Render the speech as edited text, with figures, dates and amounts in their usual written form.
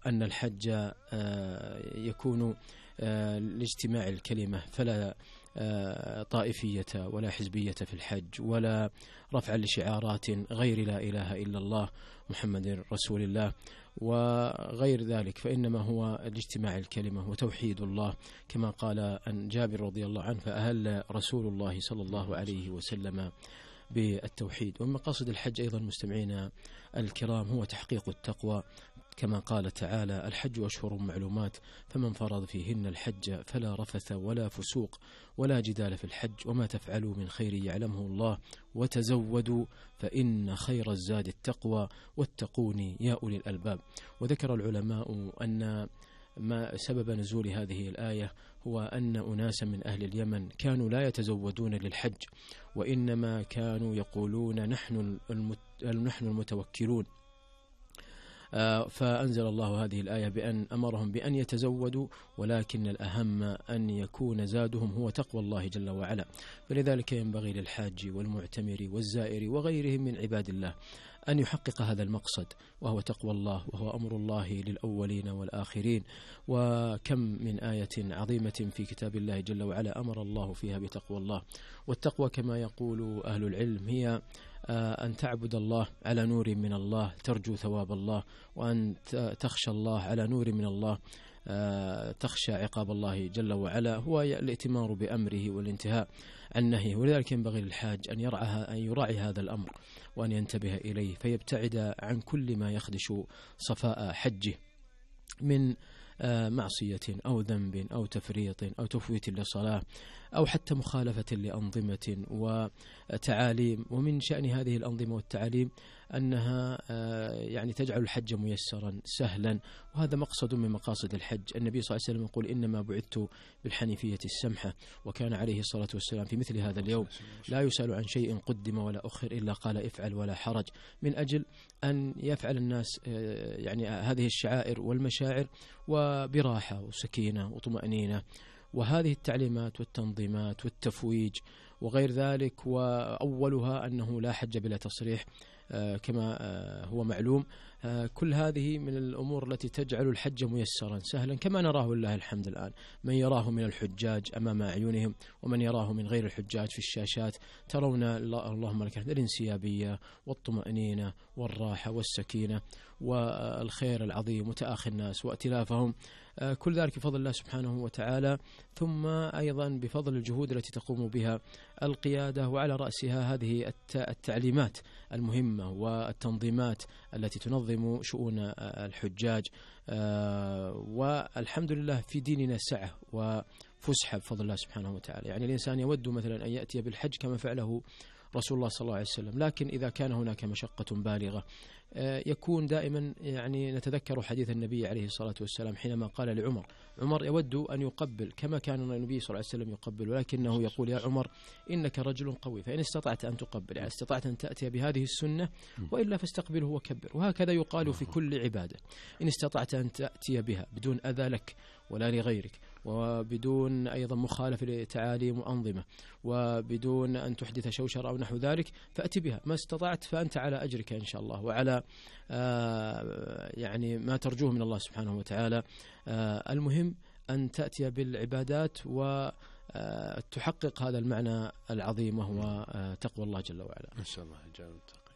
أن الحج يكون لاجتماع الكلمة، فلا طائفية ولا حزبية في الحج، ولا رفع لشعارات غير لا إله إلا الله محمد رسول الله وغير ذلك، فإنما هو الاجتماع الكلمة وتوحيد الله، كما قال عن جابر رضي الله عنه: فأهل رسول الله صلى الله عليه وسلم بالتوحيد. ومن مقاصد الحج أيضا مستمعينا الكرام هو تحقيق التقوى، كما قال تعالى: الحج أشهر معلومات، فمن فرض فيهن الحج فلا رفث ولا فسوق ولا جدال في الحج، وما تفعلوا من خير يعلمه الله، وتزودوا فإن خير الزاد التقوى، واتقون يا أولي الألباب. وذكر العلماء أن ما سبب نزول هذه الآية هو أن أناسا من أهل اليمن كانوا لا يتزودون للحج، وإنما كانوا يقولون نحن المتوكلون، فأنزل الله هذه الآية بأن أمرهم بأن يتزودوا، ولكن الأهم أن يكون زادهم هو تقوى الله جل وعلا. فلذلك ينبغي للحاج والمعتمر والزائر وغيرهم من عباد الله أن يحقق هذا المقصد، وهو تقوى الله، وهو أمر الله للأولين والآخرين. وكم من آية عظيمة في كتاب الله جل وعلا أمر الله فيها بتقوى الله. والتقوى كما يقول أهل العلم هي أن تعبد الله على نور من الله ترجو ثواب الله، وأن تخشى الله على نور من الله تخشى عقاب الله جل وعلا، هو الائتمار بأمره والانتهاء عن نهيه. ولذلك ينبغي للحاج أن يراعي هذا الأمر وأن ينتبه إليه، فيبتعد عن كل ما يخدش صفاء حجه من معصية أو ذنب أو تفريط أو تفويت للصلاة أو حتى مخالفة لأنظمة وتعاليم. ومن شأن هذه الأنظمة والتعاليم أنها يعني تجعل الحج ميسرا سهلا، وهذا مقصد من مقاصد الحج. النبي صلى الله عليه وسلم يقول: إنما بعثت بالحنيفية السمحة، وكان عليه الصلاة والسلام في مثل هذا اليوم لا يسأل عن شيء قدم ولا أخر إلا قال: افعل ولا حرج، من أجل أن يفعل الناس يعني هذه الشعائر والمشاعر وبراحة وسكينة وطمأنينة. وهذه التعليمات والتنظيمات والتفويج وغير ذلك، وأولها أنه لا حج بلا تصريح كما هو معلوم، كل هذه من الأمور التي تجعل الحج ميسرا سهلا، كما نراه لله الحمد الآن، من يراه من الحجاج أمام أعينهم ومن يراه من غير الحجاج في الشاشات. ترون اللهم لك الانسيابية والطمأنينة والراحة والسكينة والخير العظيم وتآخي الناس وائتلافهم، كل ذلك بفضل الله سبحانه وتعالى، ثم أيضا بفضل الجهود التي تقوم بها القيادة، وعلى رأسها هذه التعليمات المهمة والتنظيمات التي تنظم شؤون الحجاج. والحمد لله في ديننا سعة وفسحة بفضل الله سبحانه وتعالى. يعني الإنسان يود مثلا أن يأتي بالحج كما فعله رسول الله صلى الله عليه وسلم، لكن إذا كان هناك مشقة بالغة يكون دائما يعني نتذكر حديث النبي عليه الصلاة والسلام حينما قال لعمر، عمر يود أن يقبل كما كان النبي صلى الله عليه وسلم يقبل، ولكنه يقول: يا عمر إنك رجل قوي، فإن استطعت أن تقبل، يعني استطعت أن تأتي بهذه السنة، وإلا فاستقبله وكبر. وهكذا يقال في كل عبادة، إن استطعت أن تأتي بها بدون أذى لك ولا لغيرك، وبدون أيضا مخالفة لتعاليم وأنظمة، وبدون أن تحدث شوشرة أو نحو ذلك، فأتي بها ما استطعت، فأنت على أجرك إن شاء الله وعلى يعني ما ترجوه من الله سبحانه وتعالى. المهم أن تأتي بالعبادات وتحقق هذا المعنى العظيم وهو تقوى الله جل وعلا. ما شاء الله.